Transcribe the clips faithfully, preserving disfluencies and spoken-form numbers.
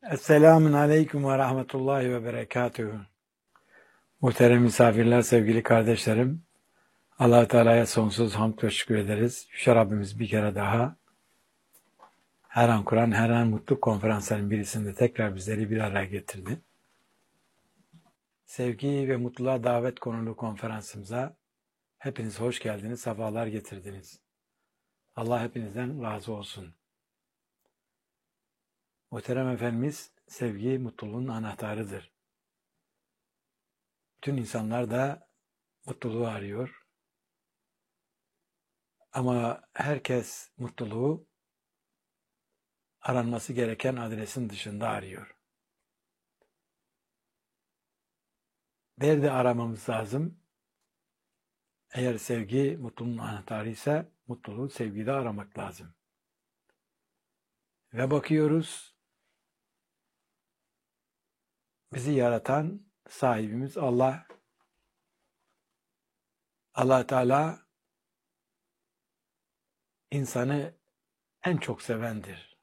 Esselamun Aleyküm ve Rahmetullahi ve Berekatühü. Muhterem misafirler, sevgili kardeşlerim, Allah-u Teala'ya sonsuz hamd ve şükür ederiz. Yüce Rabbimiz bir kere daha her an Kur'an, her an mutluluk konferanslarının birisinde tekrar bizleri bir araya getirdi. Sevgi ve mutluluğa davet konulu konferansımıza hepiniz hoş geldiniz, sefalar getirdiniz. Allah hepinizden razı olsun. Muhterem Efendimiz, sevgi mutluluğun anahtarıdır. Bütün insanlar da mutluluğu arıyor. Ama herkes mutluluğu aranması gereken adresin dışında arıyor. Nerede aramamız lazım? Eğer sevgi mutluluğun anahtarı ise mutluluğu sevgide aramak lazım. Ve bakıyoruz, bizi yaratan sahibimiz Allah. Allah Teala insanı en çok sevendir.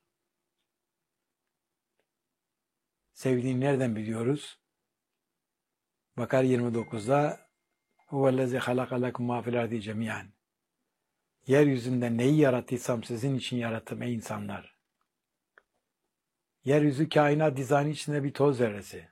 Sevdiğini nereden biliyoruz? Bakar yirmi dokuzda huvellezî halaka lekum mâ fil ardi cemî'an. Yeryüzünde neyi yarattıysam sizin için yarattım ey insanlar. Yeryüzü kainat dizaynı içinde bir toz zerresi.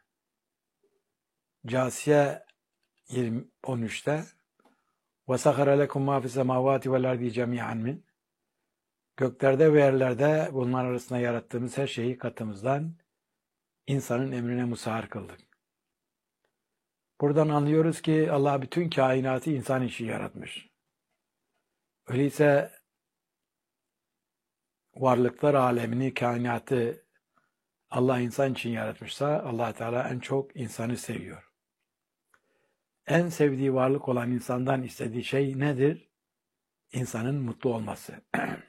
Câsiye on üçte وَسَخَرَ لَكُمْ مَا فِي السَّمَاوَاتِ وَالْاَرْضِ جَمِيعًا min. Göklerde ve yerlerde bunlar arasında yarattığımız her şeyi katımızdan insanın emrine musahhar kıldık. Buradan anlıyoruz ki Allah bütün kainatı insan için yaratmış. Öyleyse varlıklar alemini, kainatı Allah insan için yaratmışsa Allah Teala en çok insanı seviyor. En sevdiği varlık olan insandan istediği şey nedir? İnsanın mutlu olması.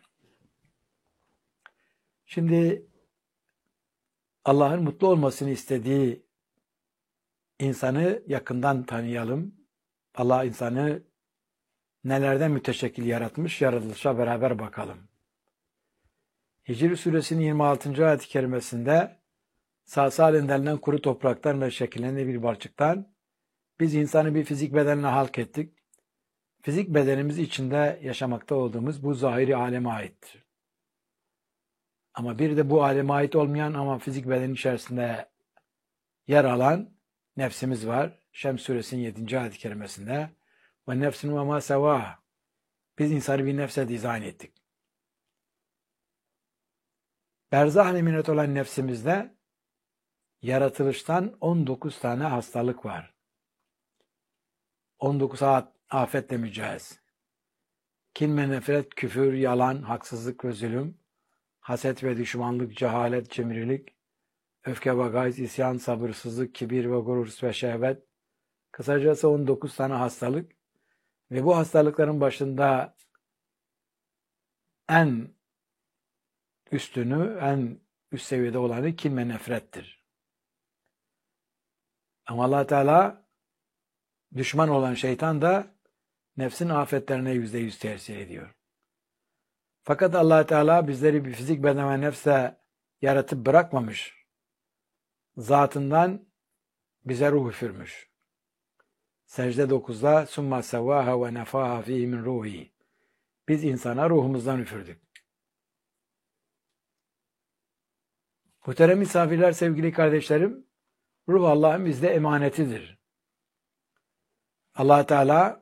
Şimdi Allah'ın mutlu olmasını istediği insanı yakından tanıyalım. Allah insanı nelerden müteşekkil yaratmış, yaratılışa beraber bakalım. Hicr Suresinin yirmi altıncı ayet-i kerimesinde sağ salim denilen kuru topraktan ve şekillenen bir balçıktan biz insanı bir fizik bedenine halk ettik. Fizik bedenimiz içinde yaşamakta olduğumuz bu zahiri aleme aittir. Ama bir de bu aleme ait olmayan ama fizik bedenin içerisinde yer alan nefsimiz var. Şems Suresinin yedinci ayet-i kerimesinde ve nefsin ve ma sevâ. Biz insanı bir nefse dizayn ettik. Berzah alemine olan nefsimizde yaratılıştan on dokuz tane hastalık var. on dokuz afetle mücahez. Kin ve nefret, küfür, yalan, haksızlık ve zulüm, haset ve düşmanlık, cehalet, cimrilik, öfke ve gayz, isyan, sabırsızlık, kibir ve gurur ve şehvet. Kısacası on dokuz tane hastalık ve bu hastalıkların başında en üstünü, en üst seviyede olanı kin ve nefrettir. Ama Allah Teala düşman olan şeytan da nefsin afetlerine yüzde yüz tesir ediyor. Fakat Allah Teala bizleri bir fizik beden ve nefse yaratıp bırakmamış. Zatından bize ruh üfürmüş. Secde dokuzda summa sevvaha ve nefaha fihi min ruhi. Biz insana ruhumuzdan üfürdük. Muhterem misafirler, sevgili kardeşlerim, ruh Allah'ın bizde emanetidir. Allah Teala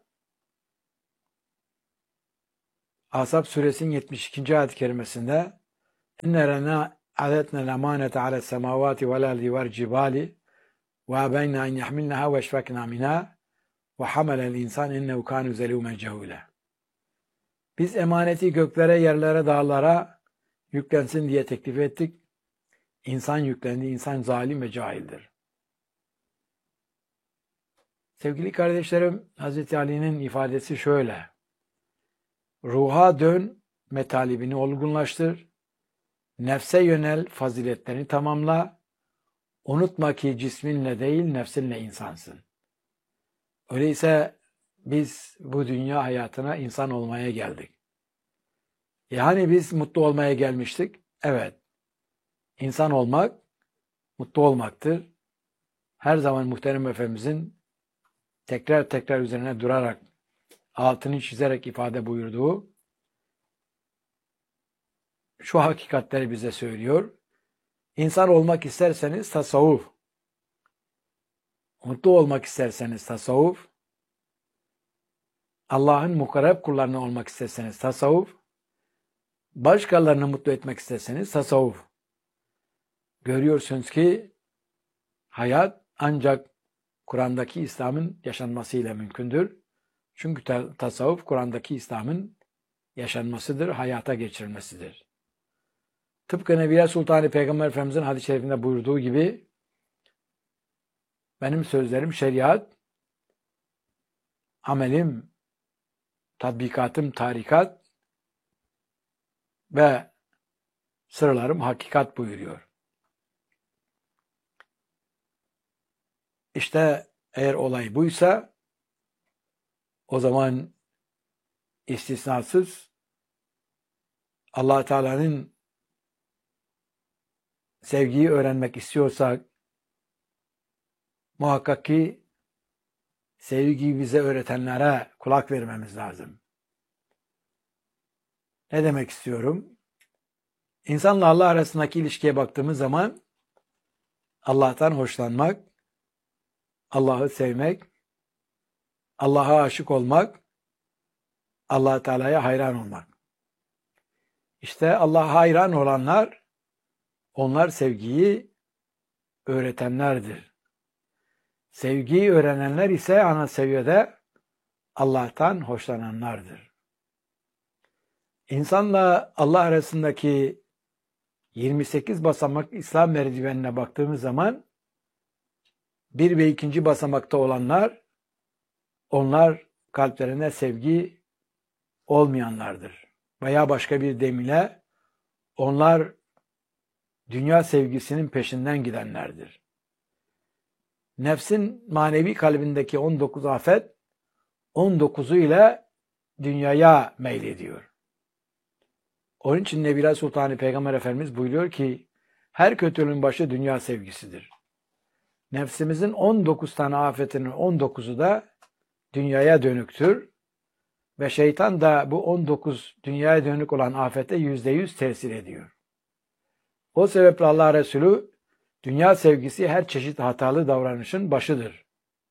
Ashab Suresinin yetmiş ikinci ayet-i kerimesinde İnne lena adetnel emanete ales semavati vel ardi vel cibali ve abeyna en yahmilnaha ve eşfekna minha ve hamelel insan innehu kâne zelûmen cehûle. Biz emaneti göklere, yerlere, dağlara yüklensin diye teklif ettik. İnsan yüklendi, insan zalim ve cahildir. Sevgili kardeşlerim, Hazreti Ali'nin ifadesi şöyle: ruha dön, metalibini olgunlaştır, nefse yönel, faziletlerini tamamla, unutma ki cisminle değil, nefsinle insansın. Öyleyse biz bu dünya hayatına insan olmaya geldik. Yani biz mutlu olmaya gelmiştik. Evet, insan olmak mutlu olmaktır. Her zaman Muhterem Efendimizin tekrar tekrar üzerine durarak, altını çizerek ifade buyurduğu şu hakikatleri bize söylüyor. İnsan olmak isterseniz tasavvuf, mutlu olmak isterseniz tasavvuf, Allah'ın mukarreb kullarını olmak isterseniz tasavvuf, başkalarını mutlu etmek isterseniz tasavvuf. Görüyorsunuz ki hayat ancak Kur'an'daki İslam'ın yaşanmasıyla mümkündür. Çünkü tasavvuf Kur'an'daki İslam'ın yaşanmasıdır, hayata geçirilmesidir. Tıpkı Nebiye Sultanı Peygamber Efendimiz'in hadis-i şerifinde buyurduğu gibi benim sözlerim şeriat, amelim, tatbikatım tarikat ve sırlarım hakikat buyuruyor. İşte eğer olay buysa o zaman istisnasız Allah Teala'nın sevgiyi öğrenmek istiyorsak muhakkak ki sevgiyi bize öğretenlere kulak vermemiz lazım. Ne demek istiyorum? İnsanla Allah arasındaki ilişkiye baktığımız zaman Allah'tan hoşlanmak, Allah'ı sevmek, Allah'a aşık olmak, Allah Teala'ya hayran olmak. İşte Allah'a hayran olanlar, onlar sevgiyi öğretenlerdir. Sevgiyi öğrenenler ise ana seviyede Allah'tan hoşlananlardır. İnsanla Allah arasındaki yirmi sekiz basamak İslam merdivenine baktığımız zaman bir ve ikinci basamakta olanlar, onlar kalplerine sevgi olmayanlardır. Veya başka bir deyimle onlar dünya sevgisinin peşinden gidenlerdir. Nefsin manevi kalbindeki on dokuz afet, on dokuzu ile dünyaya meylediyor. Onun için Nebiye Sultanı Peygamber Efendimiz buyuruyor ki, her kötülüğün başı dünya sevgisidir. Nefsimizin on dokuz tane afetinin on dokuzu da dünyaya dönüktür. Ve şeytan da bu on dokuz dünyaya dönük olan afete yüzde yüz tesir ediyor. O sebeple Allah Resulü, dünya sevgisi her çeşit hatalı davranışın başıdır.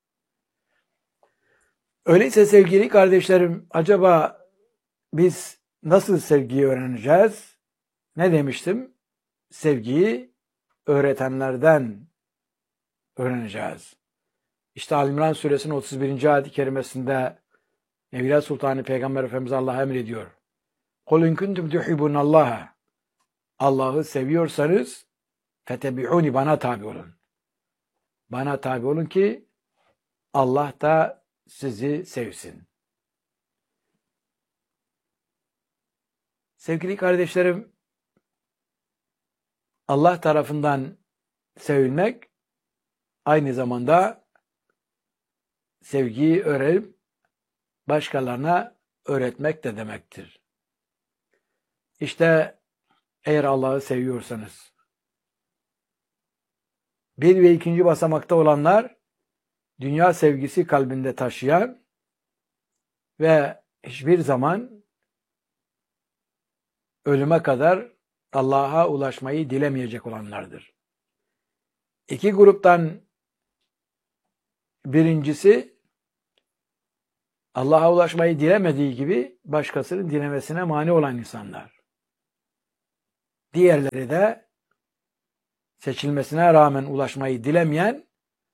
Öyleyse sevgili kardeşlerim, acaba biz nasıl sevgiyi öğreneceğiz? Ne demiştim? Sevgiyi öğretenlerden öğreneceğiz. İşte Ali-İmran suresinin otuz birinci ayet-i kerimesinde Nebiye Sultanı Peygamber Efendimiz Allah'a emrediyor. قُلْ اِنْ كُنْتُمْ تُحِبُّونَ اللّٰهَ Allah'ı seviyorsanız fetebi'uni, bana tabi olun. Bana tabi olun ki Allah da sizi sevsin. Sevgili kardeşlerim, Allah tarafından sevilmek aynı zamanda sevgiyi öğrenip başkalarına öğretmek de demektir. İşte eğer Allah'ı seviyorsanız, bir ve ikinci basamakta olanlar, dünya sevgisi kalbinde taşıyan ve hiçbir zaman ölüme kadar Allah'a ulaşmayı dilemeyecek olanlardır. İki gruptan birincisi, Allah'a ulaşmayı dilemediği gibi başkasının dilemesine mani olan insanlar. Diğerleri de seçilmesine rağmen ulaşmayı dilemeyen,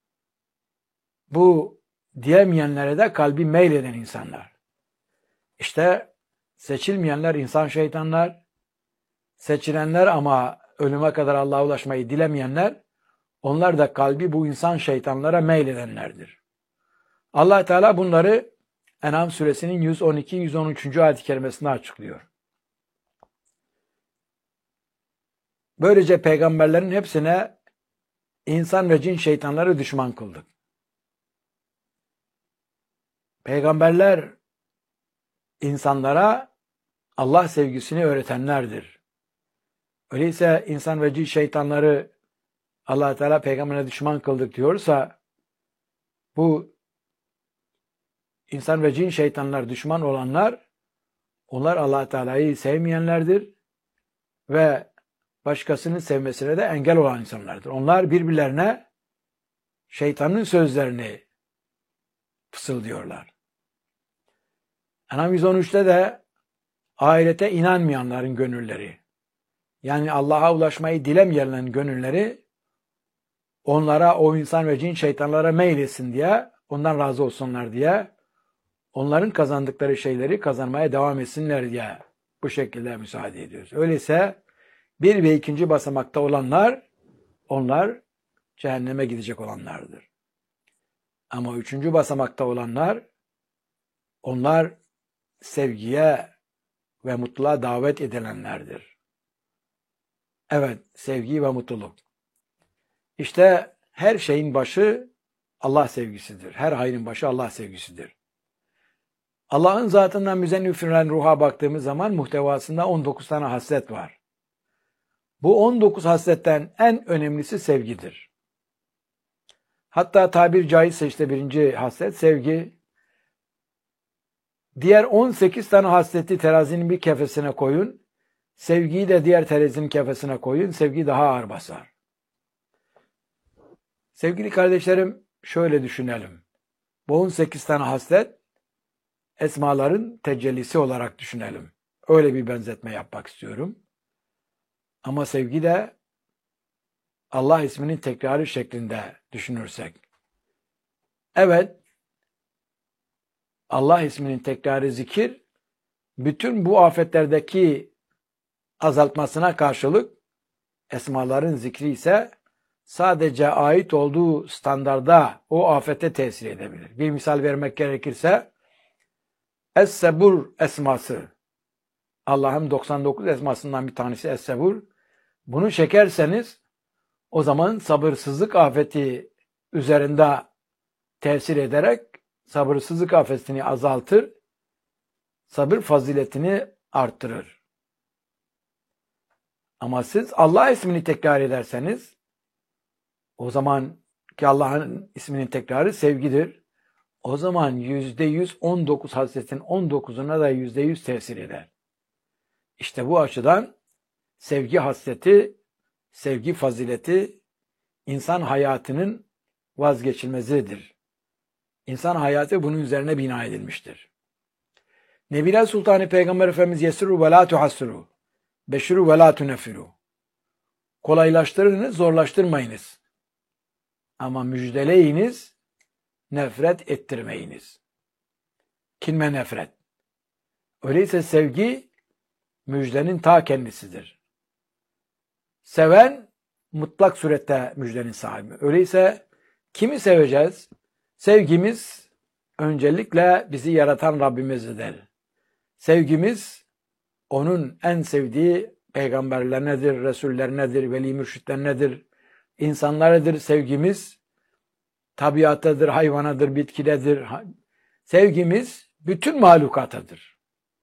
bu dilemeyenlere de kalbi meyleden insanlar. İşte seçilmeyenler insan şeytanlar, seçilenler ama ölüme kadar Allah'a ulaşmayı dilemeyenler, onlar da kalbi bu insan şeytanlara meyledenlerdir. Allah Teala bunları En'am suresinin yüz on iki yüz on üç. ayet-i kerimesinde açıklıyor. Böylece peygamberlerin hepsine insan ve cin şeytanları düşman kıldık. Peygamberler insanlara Allah sevgisini öğretenlerdir. Öyleyse insan ve cin şeytanları Allah Teala peygamberine düşman kıldık diyorsa bu insan ve cin şeytanlar düşman olanlar onlar Allah Teala'yı sevmeyenlerdir ve başkasının sevmesine de engel olan insanlardır. Onlar birbirlerine şeytanın sözlerini fısıldıyorlar. En'am yüz on üçte de ahirete inanmayanların gönülleri, yani Allah'a ulaşmayı dilemeyenlerin gönülleri onlara, o insan ve cin şeytanlara meyletsin diye, ondan razı olsunlar diye, onların kazandıkları şeyleri kazanmaya devam etsinler diye bu şekilde müsaade ediyoruz. Öyleyse bir ve ikinci basamakta olanlar, onlar cehenneme gidecek olanlardır. Ama üçüncü basamakta olanlar, onlar sevgiye ve mutluluğa davet edilenlerdir. Evet, sevgi ve mutluluk. İşte her şeyin başı Allah sevgisidir. Her hayrın başı Allah sevgisidir. Allah'ın zatından müzenniflen ruha baktığımız zaman muhtevasında on dokuz tane haslet var. Bu on dokuz hasletten en önemlisi sevgidir. Hatta tabir caizse işte birinci haslet sevgi. Diğer on sekiz tane hasleti terazinin bir kefesine koyun. Sevgiyi de diğer terazinin kefesine koyun. Sevgi daha ağır basar. Sevgili kardeşlerim, şöyle düşünelim. Bu on sekiz tane haslet esmaların tecellisi olarak düşünelim. Öyle bir benzetme yapmak istiyorum. Ama sevgi de Allah isminin tekrarı şeklinde düşünürsek. Evet, Allah isminin tekrarı zikir, bütün bu afetlerdeki azaltmasına karşılık esmaların zikri ise sadece ait olduğu standarda o afete tesir edebilir. Bir misal vermek gerekirse Es-Sebur esması, Allah'ın doksan dokuz esmasından bir tanesi Es-Sebur. Bunu çekerseniz o zaman sabırsızlık afeti üzerinde tesir ederek sabırsızlık afetini azaltır, sabır faziletini arttırır. Ama siz Allah ismini tekrar ederseniz o zaman ki Allah'ın isminin tekrarı sevgidir. O zaman yüzde yüz on dokuz hasletin on dokuzuna da yüzde yüz tesir eder. İşte bu açıdan sevgi hasleti, sevgi fazileti insan hayatının vazgeçilmezidir. İnsan hayatı bunun üzerine bina edilmiştir. Nebiler Sultanı Peygamber Efendimiz yesiru ve la tuhassiru, beşiru ve la tuneffiru. Kolaylaştırınız, zorlaştırmayınız. Ama müjdeleyiniz, nefret ettirmeyiniz. Kin ve nefret. Öyleyse sevgi müjdenin ta kendisidir. Seven mutlak surette müjdenin sahibi. Öyleyse kimi seveceğiz? Sevgimiz öncelikle bizi yaratan Rabbimizdir. Sevgimiz onun en sevdiği peygamberlerinedir, resullerinedir, veli mürşitlerinedir, insanlarıdır. Sevgimiz tabiatadır, hayvanadır, bitkidedir. Sevgimiz bütün mahlukatıdır.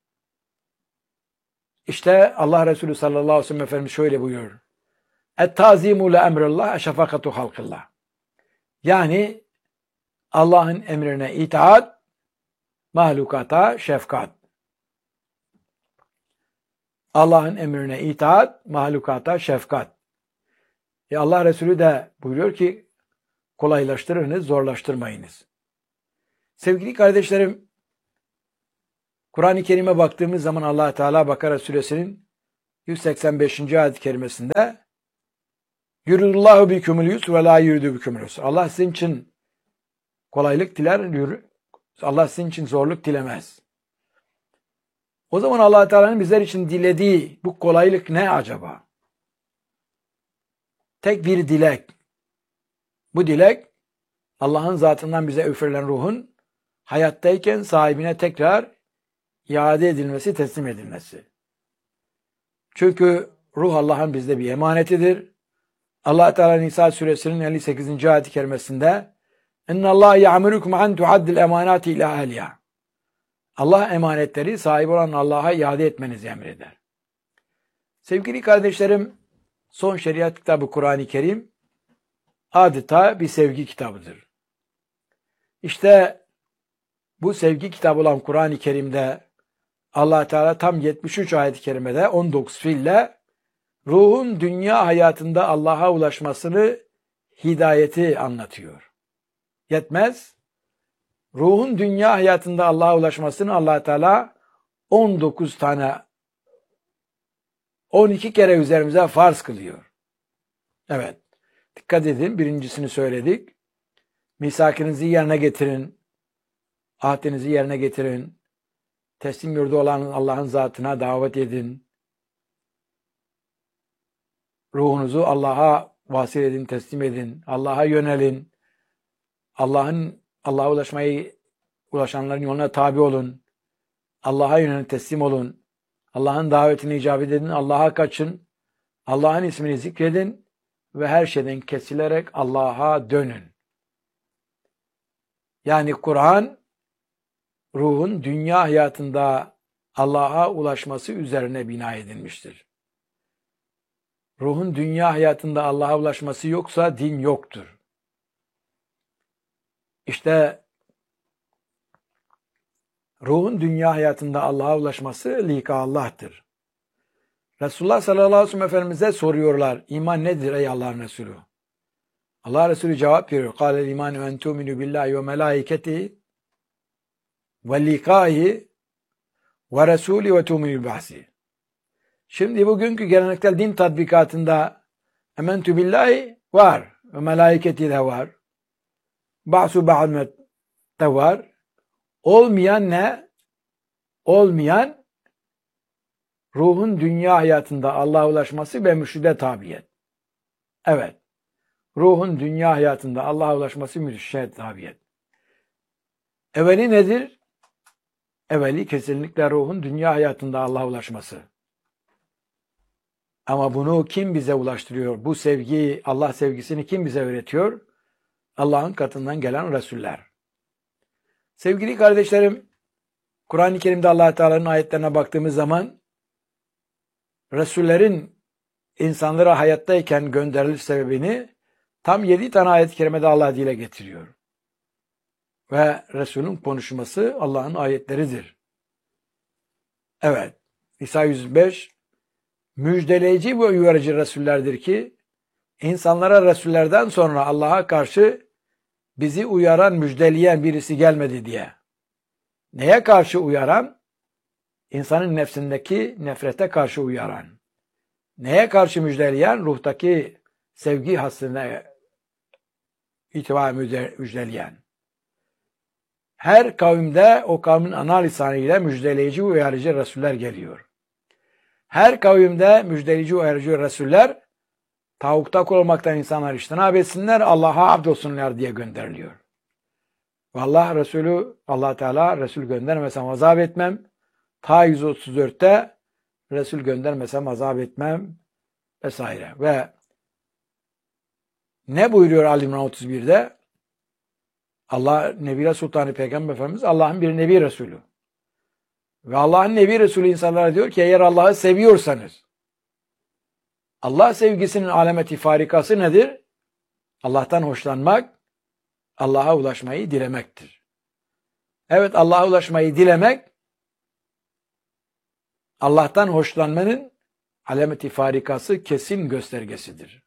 İşte Allah Resulü sallallahu aleyhi ve sellem Efendimiz şöyle buyuruyor. Et-tazimu le emrillah eşefakatu halkillah. Yani Allah'ın emrine itaat, mahlukata şefkat. Allah'ın emrine itaat, mahlukata şefkat. E Allah Resulü de buyuruyor ki kolaylaştırınız, zorlaştırmayınız. Sevgili kardeşlerim, Kur'an-ı Kerim'e baktığımız zaman Allah Teala Bakara suresinin yüz seksen beşinci ayet-i kerimesinde Yuridullahu bikumul yusr ve la yuridu bikumul usr. Allah sizin için kolaylık diler, Allah sizin için zorluk dilemez. O zaman Allah Teala'nın bizler için dilediği bu kolaylık ne acaba? Tek bir dilek. Bu dilek Allah'ın zatından bize üfürülen ruhun hayattayken sahibine tekrar iade edilmesi, teslim edilmesi. Çünkü ruh Allah'ın bizde bir emanetidir. Allah Teala Nisa suresinin elli sekizinci ayet-i kerimesinde "İnna Allah ya'murukum an tu'addil emanati ila ehliha." Allah emanetleri sahibi olan Allah'a iade etmenizi emreder. Sevgili kardeşlerim, son şeriat kitabı Kur'an-ı Kerim adeta bir sevgi kitabıdır. İşte bu sevgi kitabı olan Kur'an-ı Kerim'de Allah Teala tam yetmiş üç ayet-i kerimede on dokuz fiille ruhun dünya hayatında Allah'a ulaşmasını, hidayeti anlatıyor. Yetmez. Ruhun dünya hayatında Allah'a ulaşmasını Allah Teala on dokuz tane, on iki kere üzerimize farz kılıyor. Evet. Dikkat edin. Birincisini söyledik. Misakınızı yerine getirin. Ahdinizi yerine getirin. Teslim yurdu olan Allah'ın zatına davet edin. Ruhunuzu Allah'a vasıl edin, teslim edin. Allah'a yönelin. Allah'ın Allah'a ulaşmayı ulaşanların yoluna tabi olun. Allah'a yönelin, teslim olun. Allah'ın davetini icabet edin. Allah'a kaçın. Allah'ın ismini zikredin ve her şeyden kesilerek Allah'a dönün. Yani Kur'an ruhun dünya hayatında Allah'a ulaşması üzerine bina edilmiştir. Ruhun dünya hayatında Allah'a ulaşması yoksa din yoktur. İşte ruhun dünya hayatında Allah'a ulaşması lika Allah'tır. Resulullah sallallahu aleyhi ve sellem Efendimiz'e soruyorlar. İman nedir ey Allah'ın Resulü? Allah Resulü cevap veriyor. Kâlel imanu en tu'minu billahi ve melâiketihi ve likâhi ve resûli ve tu'minul ba'si. Şimdi bugünkü geleneksel din tatbikatında ementü billahi var. Ve melâiketi de var. Ba'su ba'met de var. Olmayan ne? Olmayan ruhun dünya hayatında Allah'a ulaşması ve mürşide tabiyet. Evet. Ruhun dünya hayatında Allah'a ulaşması mürşide tabiyet. Evveli nedir? Evveli kesinlikle ruhun dünya hayatında Allah'a ulaşması. Ama bunu kim bize ulaştırıyor? Bu sevgiyi, Allah sevgisini kim bize öğretiyor? Allah'ın katından gelen Resuller. Sevgili kardeşlerim, Kur'an-ı Kerim'de Allah Teala'nın ayetlerine baktığımız zaman Resullerin insanlara hayattayken gönderiliş sebebini tam yedi tane ayet-i kerimede Allah dile getiriyor. Ve Resul'ün konuşması Allah'ın ayetleridir. Evet, İsa yüz beş müjdeleyici ve uyarıcı Resullerdir ki insanlara Resullerden sonra Allah'a karşı bizi uyaran, müjdeleyen birisi gelmedi diye. Neye karşı uyaran? İnsanın nefsindeki nefrete karşı uyaran. Neye karşı müjdeleyen? Ruhtaki sevgi hassına itibaren müjdeleyen. Her kavimde o kavmin ana lisanıyla müjdeleyici ve uyarıcı Resuller geliyor. Her kavimde müjdeleyici ve uyarıcı Resuller tavukta kul olmaktan insanlar iştinab etsinler, Allah'a abd olsunlar diye gönderiliyor. Ve Allah Resulü, Allah Teala Resul göndermesem azap etmem. Ta yüz otuz dörtte Resul göndermesem azap etmem vesaire. Ve ne buyuruyor Ali İmran otuz birde? Allah Nebi Sultanı Peygamber Efendimiz Allah'ın bir Nebi Resulü. Ve Allah'ın Nebi Resulü insanlara diyor ki eğer Allah'ı seviyorsanız, Allah sevgisinin alameti farikası nedir? Allah'tan hoşlanmak, Allah'a ulaşmayı dilemektir. Evet, Allah'a ulaşmayı dilemek, Allah'tan hoşlanmanın alameti farikası kesin göstergesidir.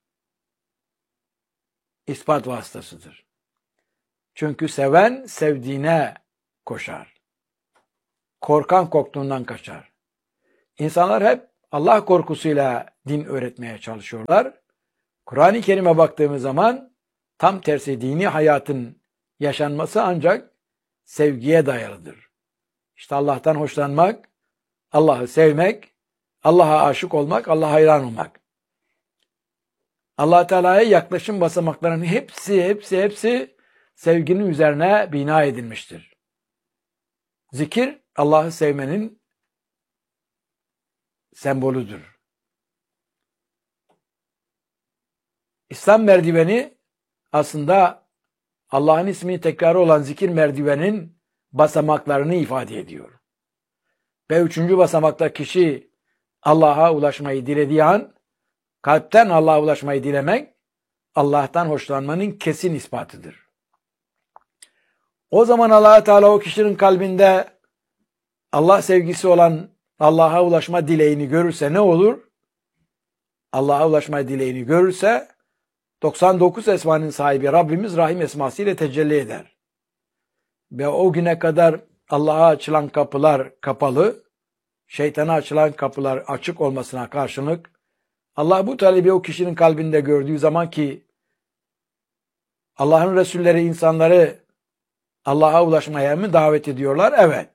İspat vasıtasıdır. Çünkü seven sevdiğine koşar. Korkan korktuğundan kaçar. İnsanlar hep Allah korkusuyla din öğretmeye çalışıyorlar. Kur'an-ı Kerim'e baktığımız zaman tam tersi dini hayatın yaşanması ancak sevgiye dayalıdır. İşte Allah'tan hoşlanmak, Allah'ı sevmek, Allah'a aşık olmak, Allah'a hayran olmak. Allah Teala'ya yaklaşım basamaklarının hepsi, hepsi, hepsi sevginin üzerine bina edilmiştir. Zikir, Allah'ı sevmenin sembolüdür. İslam merdiveni aslında Allah'ın ismini tekrarı olan zikir merdivenin basamaklarını ifade ediyor. Ve üçüncü basamakta kişi Allah'a ulaşmayı dilediği an, kalpten Allah'a ulaşmayı dilemek, Allah'tan hoşlanmanın kesin ispatıdır. O zaman Allah Teala o kişinin kalbinde Allah sevgisi olan Allah'a ulaşma dileğini görürse ne olur? Allah'a ulaşma dileğini görürse doksan dokuz esmanın sahibi Rabbimiz Rahim esması ile tecelli eder. Ve o güne kadar Allah'a açılan kapılar kapalı, şeytana açılan kapılar açık olmasına karşılık Allah bu talebi o kişinin kalbinde gördüğü zaman ki Allah'ın Resulleri insanları Allah'a ulaşmaya mı davet ediyorlar? Evet.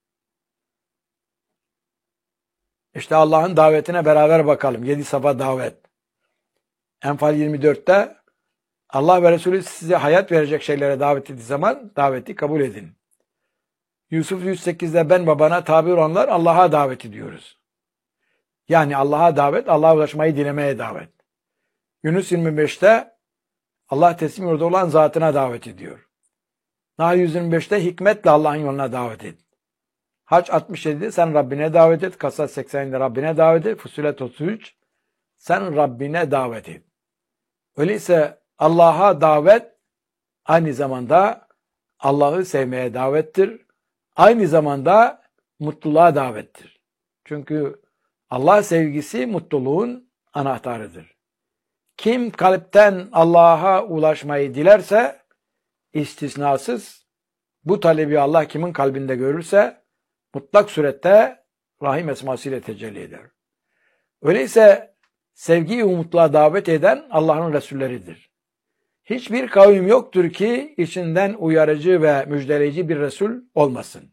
İşte Allah'ın davetine beraber bakalım. Yedi safa davet. Enfal yirmi dörtte Allah ve Resulü size hayat verecek şeylere davet ettiği zaman daveti kabul edin. Yusuf yüz sekizde ben babana tabi olanlar Allah'a davet ediyoruz. Yani Allah'a davet, Allah'a ulaşmayı dilemeye davet. Yunus yirmi beşte Allah teslim yurdu olan zatına davet ediyor. Nahl yüz yirmi beşte hikmetle Allah'ın yoluna davet et. Hac altmış yedide sen Rabbine davet et. Kasas sekseninde Rabbine davet et. Fussilet otuz üç sen Rabbine davet et. Öyleyse Allah'a davet aynı zamanda Allah'ı sevmeye davettir. Aynı zamanda mutluluğa davettir. Çünkü Allah sevgisi mutluluğun anahtarıdır. Kim kalpten Allah'a ulaşmayı dilerse istisnasız bu talebi Allah kimin kalbinde görürse mutlak surette Rahim esmasıyla tecelli eder. Öyleyse sevgi umutluğa davet eden Allah'ın Resulleridir. Hiçbir kavim yoktur ki içinden uyarıcı ve müjdeleyici bir Resul olmasın.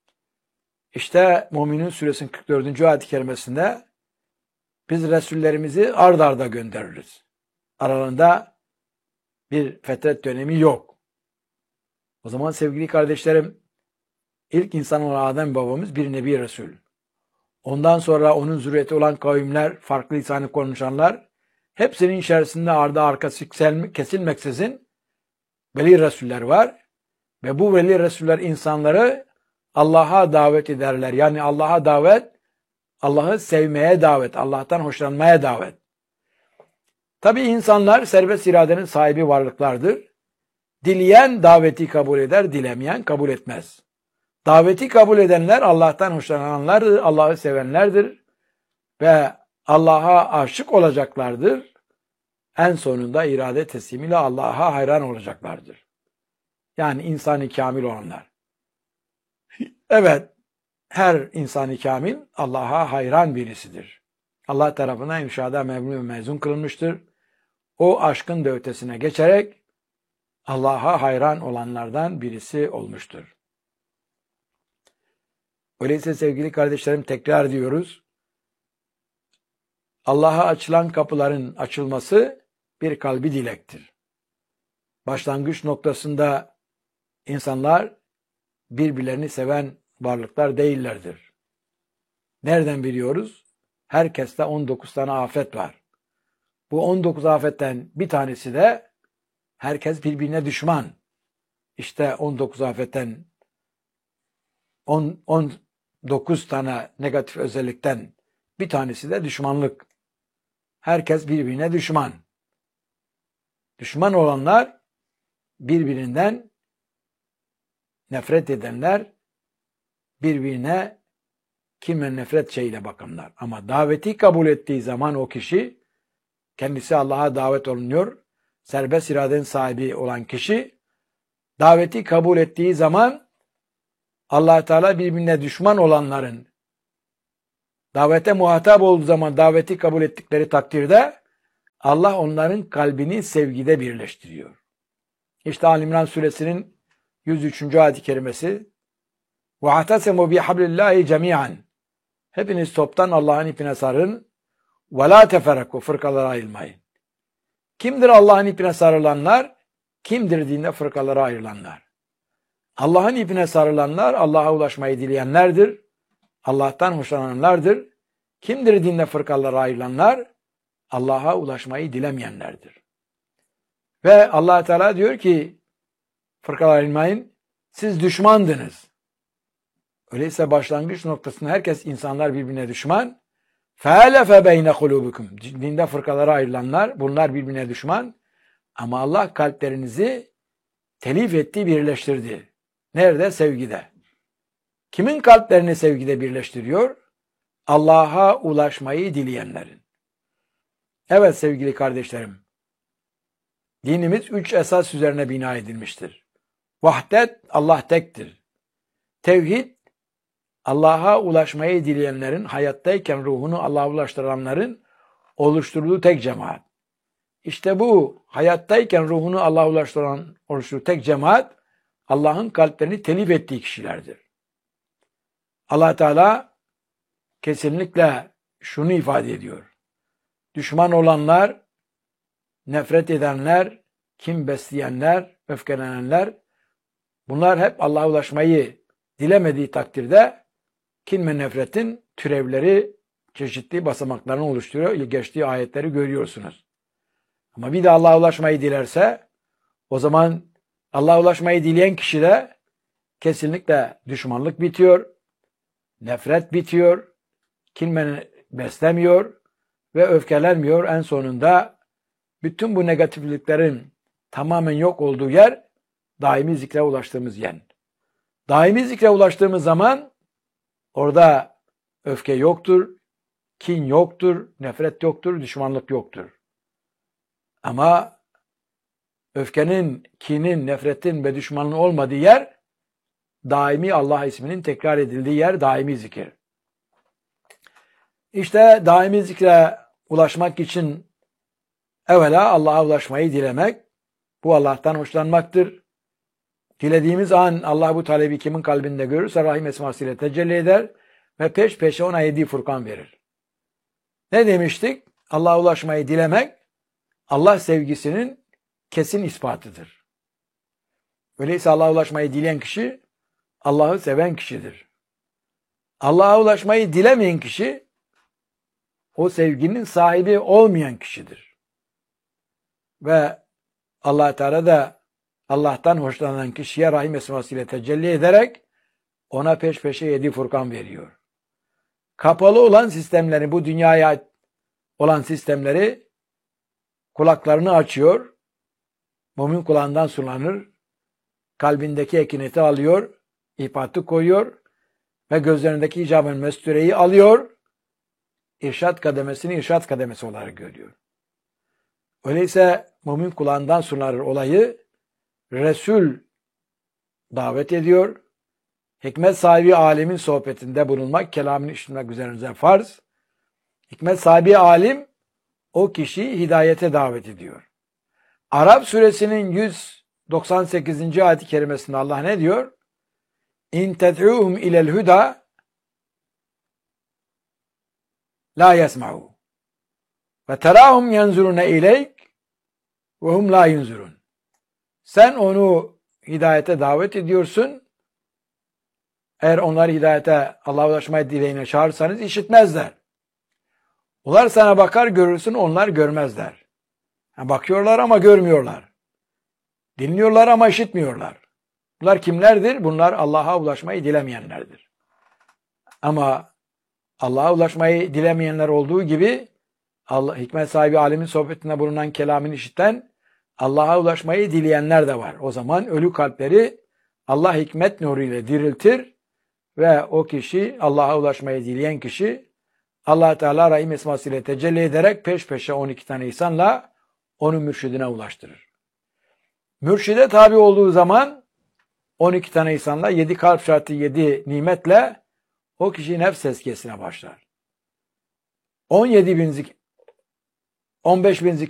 İşte Müminun Suresinin kırk dördüncü ayet-i kerimesinde biz Resullerimizi ard arda göndeririz. Aralarında bir fetret dönemi yok. O zaman sevgili kardeşlerim, ilk insan olan Adem babamız bir Nebi Resul. Ondan sonra onun zürriyeti olan kavimler, farklı lisanı konuşanlar, hepsinin içerisinde ardı arkası kesilmeksizin veli Resuller var. Ve bu veli Resuller insanları Allah'a davet ederler. Yani Allah'a davet, Allah'ı sevmeye davet, Allah'tan hoşlanmaya davet. Tabi insanlar serbest iradenin sahibi varlıklardır. Dileyen daveti kabul eder, dilemeyen kabul etmez. Daveti kabul edenler Allah'tan hoşlananlardır, Allah'ı sevenlerdir ve Allah'a aşık olacaklardır. En sonunda irade teslimiyle Allah'a hayran olacaklardır. Yani insani kamil olanlar. Evet, her insani kamil Allah'a hayran birisidir. Allah tarafından inşaada memnun ve mezun kılınmıştır. O aşkın da ötesine geçerek Allah'a hayran olanlardan birisi olmuştur. Öyleyse sevgili kardeşlerim tekrar diyoruz. Allah'a açılan kapıların açılması bir kalbi dilektir. Başlangıç noktasında insanlar birbirlerini seven varlıklar değillerdir. Nereden biliyoruz? Herkeste on dokuz tane afet var. Bu on dokuz afetten bir tanesi de herkes birbirine düşman. İşte on dokuz afetten on, on dokuz tane negatif özellikten bir tanesi de düşmanlık. Herkes birbirine düşman. Düşman olanlar birbirinden nefret edenler, birbirine kime nefret şeyle bakanlar. Ama daveti kabul ettiği zaman o kişi, kendisi Allah'a davet olunuyor, serbest iradenin sahibi olan kişi, daveti kabul ettiği zaman Allah Teala birbirine düşman olanların davete muhatap olduğu zaman daveti kabul ettikleri takdirde Allah onların kalbini sevgide birleştiriyor. İşte Ali İmran suresinin yüz üçüncü ayet-i kerimesi وَاَعْتَسَمُوا بِحَبْلِ اللّٰهِ جَمِيعًا hepiniz toptan Allah'ın ipine sarın وَلَا تَفَرَقُوا fırkalara ayrılmayın. Kimdir Allah'ın ipine sarılanlar? Kimdir dinde fırkalara ayrılanlar? Allah'ın ipine sarılanlar Allah'a ulaşmayı dileyenlerdir. Allah'tan hoşlananlardır. Kimdir dinde fırkalara ayrılanlar? Allah'a ulaşmayı dilemeyenlerdir. Ve Allah Teala diyor ki fırkalara ayrılmayın, siz düşmandınız. Öyleyse başlangıç noktasında herkes insanlar birbirine düşman. فَاَلَفَ بَيْنَ قُلُوبِكُمْ dinde fırkalara ayrılanlar, bunlar birbirine düşman. Ama Allah kalplerinizi telif etti, birleştirdi. Nerede? Sevgide. Kimin kalplerini sevgide birleştiriyor? Allah'a ulaşmayı dileyenlerin. Evet sevgili kardeşlerim, dinimiz üç esas üzerine bina edilmiştir. Vahdet, Allah tektir. Tevhid, Allah'a ulaşmayı dileyenlerin, hayattayken ruhunu Allah'a ulaştıranların oluşturduğu tek cemaat. İşte bu hayattayken ruhunu Allah'a ulaştıran oluşturduğu tek cemaat, Allah'ın kalplerini telif ettiği kişilerdir. Allah Teala kesinlikle şunu ifade ediyor. Düşman olanlar, nefret edenler, kin besleyenler, öfkelenenler, bunlar hep Allah'a ulaşmayı dilemediği takdirde kin ve nefretin türevleri, çeşitli basamaklarını oluşturuyor. Geçtiği ayetleri görüyorsunuz. Ama bir de Allah'a ulaşmayı dilerse, o zaman Allah'a ulaşmayı dileyen kişide kesinlikle düşmanlık bitiyor, nefret bitiyor, kin beslemiyor ve öfkelenmiyor. En sonunda bütün bu negatifliklerin tamamen yok olduğu yer, daimi zikre ulaştığımız yer. Daimi zikre ulaştığımız zaman orada öfke yoktur, kin yoktur, nefret yoktur, düşmanlık yoktur. Ama öfkenin, kinin, nefretin ve düşmanlığın olmadığı yer, daimi Allah isminin tekrar edildiği yer, daimi zikir. İşte daimi zikre ulaşmak için evvela Allah'a ulaşmayı dilemek, bu Allah'tan hoşlanmaktır. Dilediğimiz an Allah bu talebi kimin kalbinde görürse Rahim esmasıyla tecelli eder ve peş peşe ona yedi Furkan verir. Ne demiştik? Allah'a ulaşmayı dilemek, Allah sevgisinin kesin ispatıdır. Öyleyse Allah'a ulaşmayı dileyen kişi, Allah'ı seven kişidir. Allah'a ulaşmayı dilemeyen kişi, o sevginin sahibi olmayan kişidir. Ve Allah Teala da Allah'tan hoşlanan kişiye Rahim esmasıyla tecelli ederek ona peş peşe yedi Furkan veriyor. Kapalı olan sistemleri, bu dünyaya olan sistemleri kulaklarını açıyor, mümin kulağından sulanır, kalbindeki ekineti alıyor, ipatı koyuyor ve gözlerindeki icabın mestureyi alıyor, irşat kademesini irşat kademesi olarak görüyor. Öyleyse mümin kulağından sulanır olayı, Resul davet ediyor, hikmet sahibi alimin sohbetinde bulunmak, kelamını işitmek üzerinize farz. Hikmet sahibi alim, o kişiyi hidayete davet ediyor. Arap suresinin yüz doksan sekizinci ayet-i kerimesinde Allah ne diyor? İn ted'uhum ilel huda la yesma'u ve terahum yenzurune ileyk ve hum la yunzurun. Sen onu hidayete davet ediyorsun. Eğer onları hidayete, Allah'a ulaşmayı dileğine çağırırsanız işitmezler. Onlar sana bakar görürsün, onlar görmezler. Yani bakıyorlar ama görmüyorlar. Dinliyorlar ama işitmiyorlar. Bunlar kimlerdir? Bunlar Allah'a ulaşmayı dilemeyenlerdir. Ama Allah'a ulaşmayı dilemeyenler olduğu gibi Allah, hikmet sahibi alimin sohbetinde bulunan kelamını işiten, Allah'a ulaşmayı dileyenler de var. O zaman ölü kalpleri Allah hikmet nuruyla diriltir ve o kişi, Allah'a ulaşmayı dileyen kişi, Allah Teala Rahim esmasıyla tecelli ederek peş peşe on iki tane ihsanla onu mürşidine ulaştırır. Mürşide tabi olduğu zaman on iki tane ihsanla yedi kalp şartı yedi nimetle o kişi nefs tezkiyesine başlar. on yedi bin zik on beş bin zikir